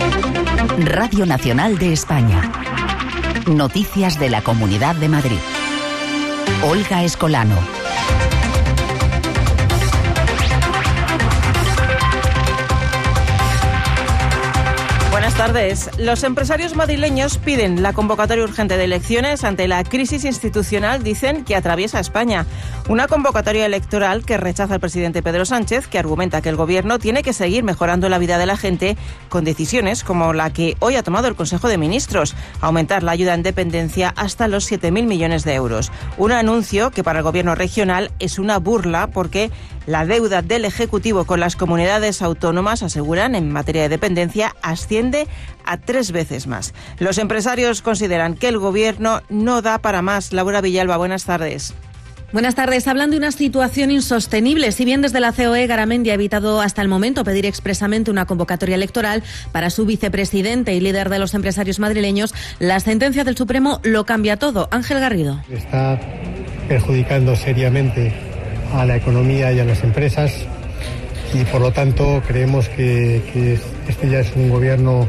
Radio Nacional de España. Noticias de la Comunidad de Madrid. Olga Escolano. Buenas tardes. Los empresarios madrileños piden la convocatoria urgente de elecciones ante la crisis institucional, dicen, que atraviesa España. Una convocatoria electoral que rechaza el presidente Pedro Sánchez, que argumenta que el Gobierno tiene que seguir mejorando la vida de la gente con decisiones como la que hoy ha tomado el Consejo de Ministros, aumentar la ayuda en dependencia hasta los 7.000 millones de euros. Un anuncio que para el Gobierno regional es una burla porque la deuda del Ejecutivo con las comunidades autónomas, aseguran, en materia de dependencia, asciende a 3 veces más. Los empresarios consideran que el Gobierno no da para más. Laura Villalba, buenas tardes. Buenas tardes. Hablan de una situación insostenible. Si bien desde la COE Garamendi ha evitado hasta el momento pedir expresamente una convocatoria electoral para su vicepresidente y líder de los empresarios madrileños, la sentencia del Supremo lo cambia todo. Ángel Garrido. Está perjudicando seriamente a la economía y a las empresas y por lo tanto creemos que este ya es un gobierno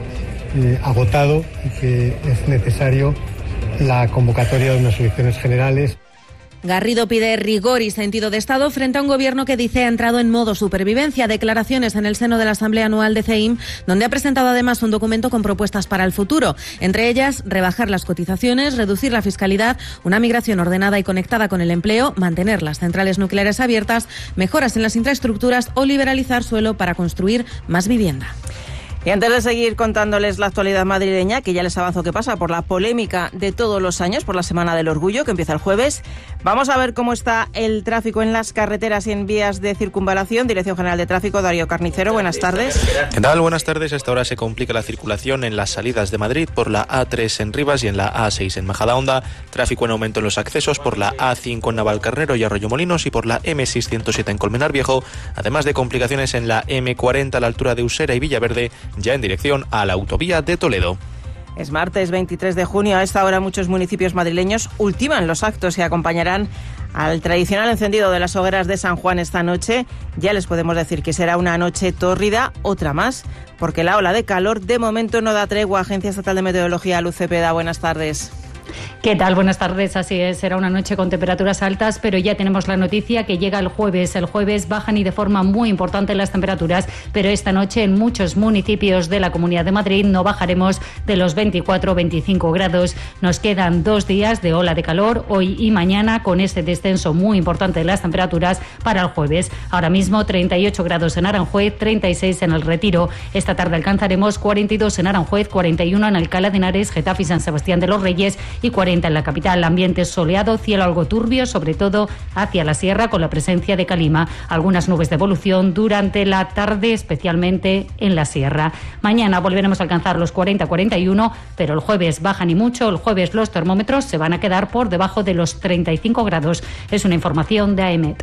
agotado y que es necesario la convocatoria de unas elecciones generales. Garrido pide rigor y sentido de Estado frente a un Gobierno que dice ha entrado en modo supervivencia. Declaraciones en el seno de la Asamblea Anual de CEIM, donde ha presentado además un documento con propuestas para el futuro. Entre ellas, rebajar las cotizaciones, reducir la fiscalidad, una migración ordenada y conectada con el empleo, mantener las centrales nucleares abiertas, mejoras en las infraestructuras o liberalizar suelo para construir más vivienda. Y antes de seguir contándoles la actualidad madrileña, que ya les avanzo que pasa por la polémica de todos los años, por la Semana del Orgullo, que empieza el jueves, vamos a ver cómo está el tráfico en las carreteras y en vías de circunvalación. Dirección General de Tráfico, Darío Carnicero, buenas tardes. ¿Qué tal? Buenas tardes. A esta hora se complica la circulación en las salidas de Madrid por la A3 en Rivas y en la A6 en Majadahonda. Tráfico en aumento en los accesos por la A5 en Navalcarnero y Arroyomolinos y por la M607 en Colmenar Viejo, además de complicaciones en la M40 a la altura de Usera y Villaverde, ya en dirección a la autovía de Toledo. Es martes 23 de junio. A esta hora muchos municipios madrileños ultiman los actos y acompañarán al tradicional encendido de las hogueras de San Juan esta noche. Ya les podemos decir que será una noche tórrida, otra más, porque la ola de calor de momento no da tregua. Agencia Estatal de Meteorología, Luz Cepeda, buenas tardes. ¿Qué tal? Buenas tardes. Así es, será una noche con temperaturas altas, pero ya tenemos la noticia que llega el jueves. El jueves bajan y de forma muy importante las temperaturas, pero esta noche en muchos municipios de la Comunidad de Madrid no bajaremos de los 24 o 25 grados. Nos quedan 2 días de ola de calor, hoy y mañana, con ese descenso muy importante de las temperaturas para el jueves. Ahora mismo 38 grados en Aranjuez, 36 en El Retiro. Esta tarde alcanzaremos 42 en Aranjuez, 41 en Alcalá de Henares, Getafe y San Sebastián de los Reyes y 40 en la capital. Ambiente soleado, cielo algo turbio, sobre todo hacia la sierra, con la presencia de calima. Algunas nubes de evolución durante la tarde, especialmente en la sierra. Mañana volveremos a alcanzar los 40-41, pero el jueves bajan y mucho. El jueves los termómetros se van a quedar por debajo de los 35 grados. Es una información de AEMET.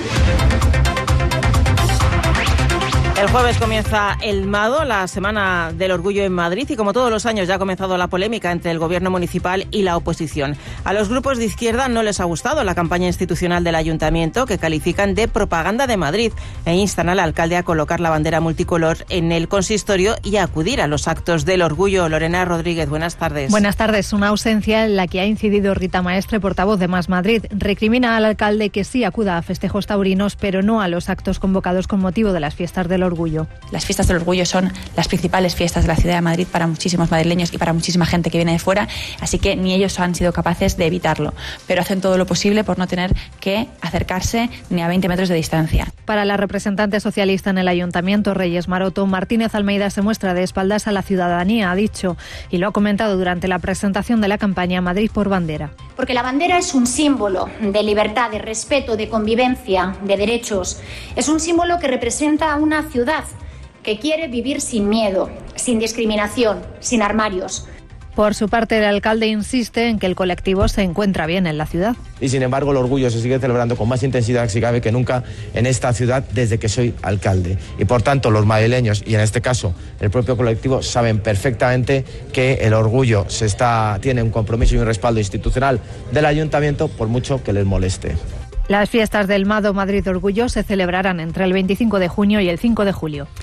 El jueves comienza el MADO, la Semana del Orgullo en Madrid, y como todos los años ya ha comenzado la polémica entre el Gobierno municipal y la oposición. A los grupos de izquierda no les ha gustado la campaña institucional del Ayuntamiento, que califican de propaganda de Madrid, e instan al alcalde a colocar la bandera multicolor en el consistorio y a acudir a los actos del Orgullo. Lorena Rodríguez, buenas tardes. Buenas tardes. Una ausencia en la que ha incidido Rita Maestre, portavoz de Más Madrid. Recrimina al alcalde que sí acuda a festejos taurinos, pero no a los actos convocados con motivo de las fiestas del Orgullo. Las fiestas del Orgullo son las principales fiestas de la ciudad de Madrid para muchísimos madrileños y para muchísima gente que viene de fuera, así que ni ellos han sido capaces de evitarlo, pero hacen todo lo posible por no tener que acercarse ni a 20 metros de distancia. Para la representante socialista en el Ayuntamiento, Reyes Maroto, Martínez Almeida se muestra de espaldas a la ciudadanía, ha dicho, y lo ha comentado durante la presentación de la campaña Madrid por Bandera. Porque la bandera es un símbolo de libertad, de respeto, de convivencia, de derechos. Es un símbolo que representa a una ciudad que quiere vivir sin miedo, sin discriminación, sin armarios. Por su parte, el alcalde insiste en que el colectivo se encuentra bien en la ciudad. Y sin embargo, el Orgullo se sigue celebrando con más intensidad, si cabe, que nunca en esta ciudad desde que soy alcalde. Y por tanto, los madrileños, y en este caso el propio colectivo, saben perfectamente que el Orgullo tiene un compromiso y un respaldo institucional del Ayuntamiento, por mucho que les moleste. Las fiestas del MADO Madrid Orgullo se celebrarán entre el 25 de junio y el 5 de julio.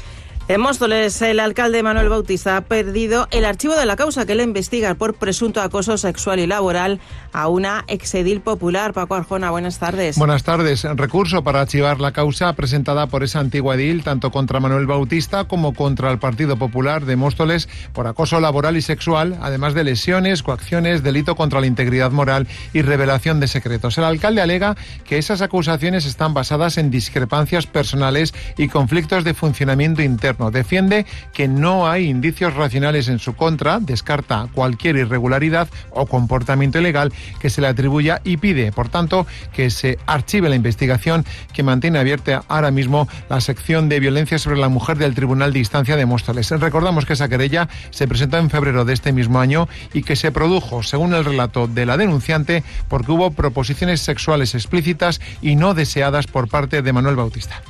En Móstoles, el alcalde Manuel Bautista ha perdido el archivo de la causa que le investiga por presunto acoso sexual y laboral a una exedil popular. Paco Arjona, buenas tardes. Buenas tardes. Recurso para archivar la causa presentada por esa antigua edil, tanto contra Manuel Bautista como contra el Partido Popular de Móstoles por acoso laboral y sexual, además de lesiones, coacciones, delito contra la integridad moral y revelación de secretos. El alcalde alega que esas acusaciones están basadas en discrepancias personales y conflictos de funcionamiento interno. Defiende que no hay indicios racionales en su contra, descarta cualquier irregularidad o comportamiento ilegal que se le atribuya y pide, por tanto, que se archive la investigación que mantiene abierta ahora mismo la sección de violencia sobre la mujer del Tribunal de Instancia de Móstoles. Recordamos que esa querella se presentó en febrero de este mismo año y que se produjo, según el relato de la denunciante, porque hubo proposiciones sexuales explícitas y no deseadas por parte de Manuel Bautista.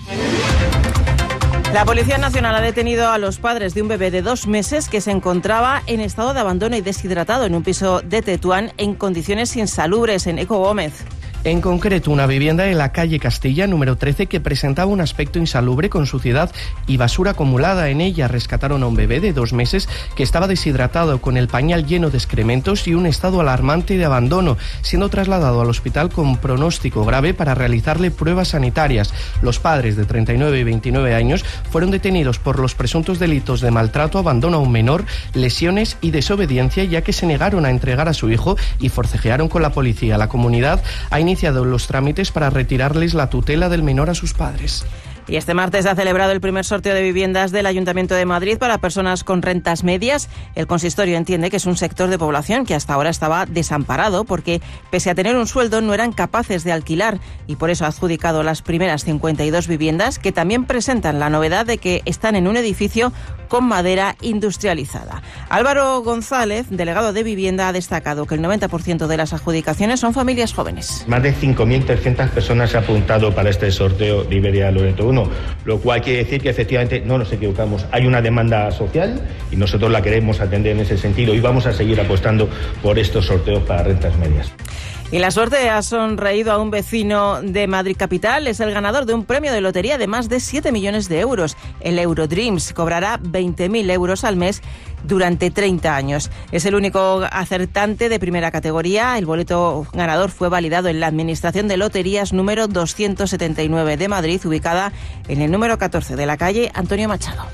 La Policía Nacional ha detenido a los padres de un bebé de 2 meses que se encontraba en estado de abandono y deshidratado en un piso de Tetuán en condiciones insalubres en Eco Gómez. En concreto, una vivienda en la calle Castilla, número 13, que presentaba un aspecto insalubre con suciedad y basura acumulada. En ella rescataron a un bebé de 2 meses que estaba deshidratado, con el pañal lleno de excrementos y un estado alarmante de abandono, siendo trasladado al hospital con pronóstico grave para realizarle pruebas sanitarias. Los padres de 39 y 29 años fueron detenidos por los presuntos delitos de maltrato, abandono a un menor, lesiones y desobediencia, ya que se negaron a entregar a su hijo y forcejearon con la policía. La comunidad ha iniciado los trámites para retirarles la tutela del menor a sus padres. Y este martes ha celebrado el primer sorteo de viviendas del Ayuntamiento de Madrid para personas con rentas medias. El consistorio entiende que es un sector de población que hasta ahora estaba desamparado porque, pese a tener un sueldo, no eran capaces de alquilar y por eso ha adjudicado las primeras 52 viviendas, que también presentan la novedad de que están en un edificio con madera industrializada. Álvaro González, delegado de Vivienda, ha destacado que el 90% de las adjudicaciones son familias jóvenes. Más de 5.300 personas se han apuntado para este sorteo de Iberia Loreto 1, lo cual quiere decir que efectivamente no nos equivocamos. Hay una demanda social y nosotros la queremos atender en ese sentido y vamos a seguir apostando por estos sorteos para rentas medias. Y la suerte ha sonreído a un vecino de Madrid Capital. Es el ganador de un premio de lotería de más de 7 millones de euros. El Eurodreams cobrará 20.000 euros al mes durante 30 años. Es el único acertante de primera categoría. El boleto ganador fue validado en la Administración de Loterías número 279 de Madrid, ubicada en el número 14 de la calle Antonio Machado.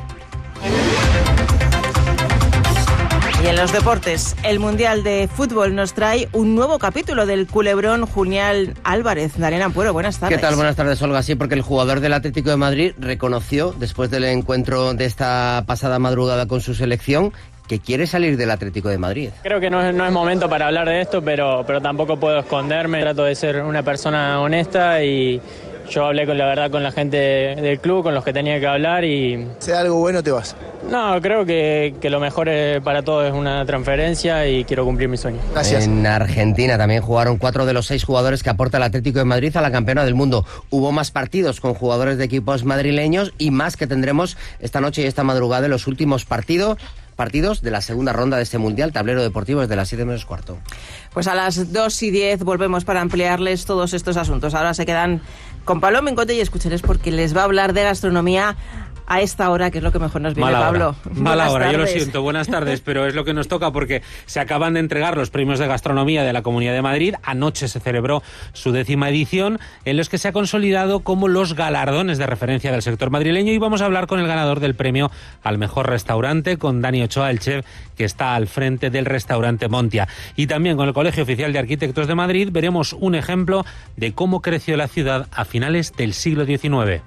Y en los deportes, el Mundial de Fútbol nos trae un nuevo capítulo del culebrón Julián Álvarez. Darían Ampuero, buenas tardes. ¿Qué tal? Buenas tardes, Olga. Sí, porque el jugador del Atlético de Madrid reconoció, después del encuentro de esta pasada madrugada con su selección, que quiere salir del Atlético de Madrid. Creo que no es momento para hablar de esto, pero tampoco puedo esconderme. Trato de ser una persona honesta y yo hablé con la gente del club, con los que tenía que hablar y... Si hay algo bueno, te vas. No, creo que lo mejor para todos es una transferencia y quiero cumplir mi sueño. Gracias. En Argentina también jugaron 4 de los 6 jugadores que aporta el Atlético de Madrid a la campeona del mundo. Hubo más partidos con jugadores de equipos madrileños y más que tendremos esta noche y esta madrugada en los últimos partidos de la segunda ronda de este Mundial. Tablero deportivo desde las 7 menos cuarto. Pues a las 2:10 volvemos para ampliarles todos estos asuntos. Ahora se quedan con Pablo Mengote y escucharéis porque les va a hablar de gastronomía a esta hora, que es lo que mejor nos viene, Pablo. Mala hora, yo lo siento. Buenas tardes, pero es lo que nos toca porque se acaban de entregar los premios de gastronomía de la Comunidad de Madrid. Anoche se celebró su 10ª edición, en los que se ha consolidado como los galardones de referencia del sector madrileño, y vamos a hablar con el ganador del premio al mejor restaurante, con Dani Ochoa, el chef que está al frente del restaurante Montia. Y también con el Colegio Oficial de Arquitectos de Madrid veremos un ejemplo de cómo creció la ciudad a finales del siglo XIX.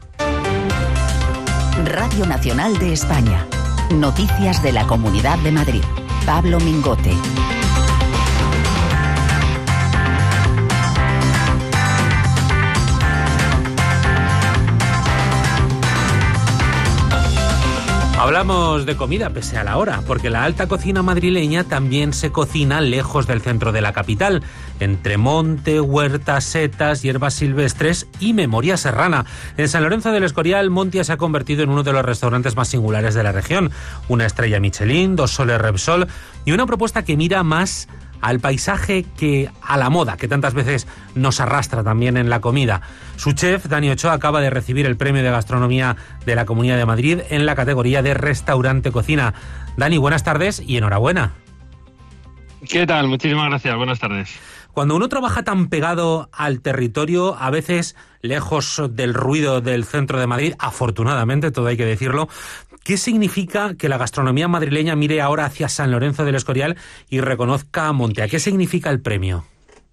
Radio Nacional de España. Noticias de la Comunidad de Madrid. Pablo Mingote. Hablamos de comida pese a la hora, porque la alta cocina madrileña también se cocina lejos del centro de la capital, entre monte, huertas, setas, hierbas silvestres y memoria serrana. En San Lorenzo del Escorial, Montia se ha convertido en uno de los restaurantes más singulares de la región. Una estrella Michelin, 2 soles Repsol y una propuesta que mira más al paisaje a la moda, que tantas veces nos arrastra también en la comida. Su chef, Dani Ochoa, acaba de recibir el premio de gastronomía de la Comunidad de Madrid en la categoría de restaurante cocina. Dani, buenas tardes y enhorabuena. ¿Qué tal? Muchísimas gracias. Buenas tardes. Cuando uno trabaja tan pegado al territorio, a veces lejos del ruido del centro de Madrid, afortunadamente, todo hay que decirlo, ¿qué significa que la gastronomía madrileña mire ahora hacia San Lorenzo del Escorial y reconozca a Montia? ¿Qué significa el premio?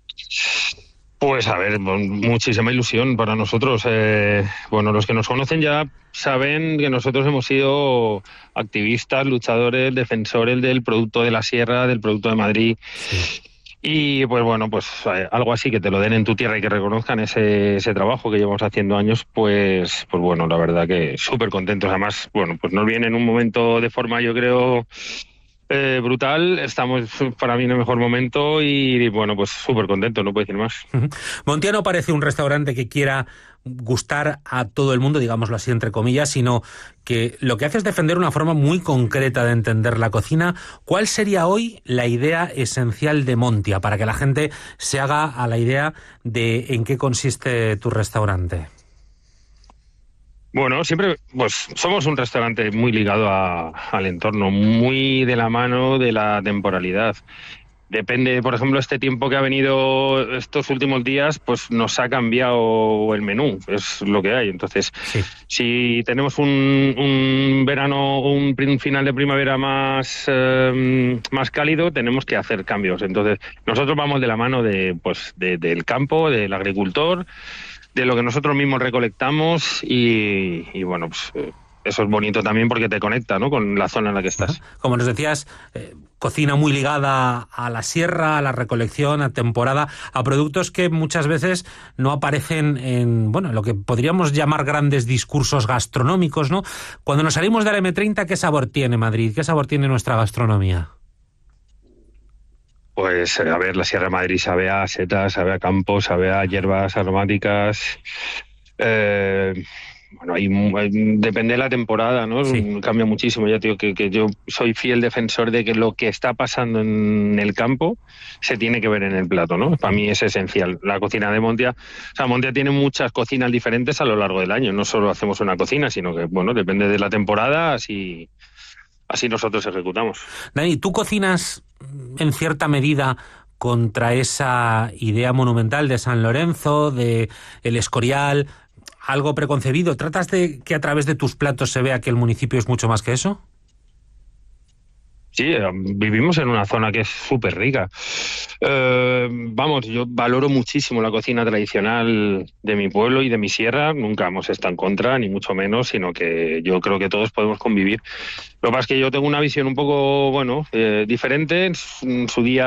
Pues a ver, muchísima ilusión para nosotros. Los que nos conocen ya saben que nosotros hemos sido activistas, luchadores, defensores del producto de la Sierra, del producto de Madrid. Sí. Y pues algo así, que te lo den en tu tierra y que reconozcan ese trabajo que llevamos haciendo años, pues la verdad que súper contentos. Además, pues nos viene en un momento de forma, yo creo, brutal. Estamos para mí en el mejor momento y pues súper contentos, no puedo decir más. Montia no parece un restaurante que quiera gustar a todo el mundo, digámoslo así entre comillas, sino que lo que hace es defender una forma muy concreta de entender la cocina. ¿Cuál sería hoy la idea esencial de Montia para que la gente se haga a la idea de en qué consiste tu restaurante? Bueno, siempre somos un restaurante muy ligado al entorno, muy de la mano de la temporalidad. Depende, por ejemplo, este tiempo que ha venido estos últimos días, pues nos ha cambiado el menú, es lo que hay. Entonces, sí. Si tenemos un verano, un final de primavera más cálido, tenemos que hacer cambios. Entonces, nosotros vamos de la mano del campo, del agricultor, de lo que nosotros mismos recolectamos y eso es bonito también porque te conecta, ¿no?, con la zona en la que estás. Como nos decías, cocina muy ligada a la sierra, a la recolección, a temporada, a productos que muchas veces no aparecen en lo que podríamos llamar grandes discursos gastronómicos, ¿no? Cuando nos salimos de la M30, ¿qué sabor tiene Madrid? ¿Qué sabor tiene nuestra gastronomía? Pues, a ver, la Sierra de Madrid sabe a setas, sabe a campos, sabe a hierbas aromáticas. Depende de la temporada, ¿no? Sí. Cambia muchísimo. Ya te digo que yo soy fiel defensor de que lo que está pasando en el campo se tiene que ver en el plato, ¿no? Para mí es esencial. La cocina de Montia, Montia tiene muchas cocinas diferentes a lo largo del año. No solo hacemos una cocina, sino que, depende de la temporada, así nosotros ejecutamos. Dani, ¿tú cocinas en cierta medida contra esa idea monumental de San Lorenzo, de El Escorial, algo preconcebido? ¿Tratas de que a través de tus platos se vea que el municipio es mucho más que eso? Sí, vivimos en una zona que es súper rica. Yo valoro muchísimo la cocina tradicional de mi pueblo y de mi sierra. Nunca hemos estado en contra, ni mucho menos, sino que yo creo que todos podemos convivir. Lo que pasa es que yo tengo una visión un poco, diferente. En su día